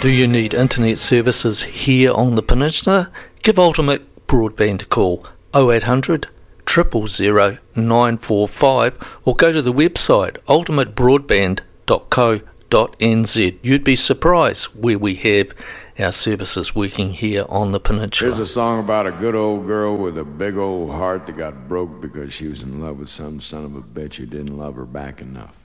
Do you need internet services here on the peninsula? Give Ultimate Broadband a call 0800 000 945 or go to the website ultimatebroadband.co.nz. You'd be surprised where we have our services working here on the peninsula. Here's a song about a good old girl with a big old heart that got broke because she was in love with some son of a bitch who didn't love her back enough.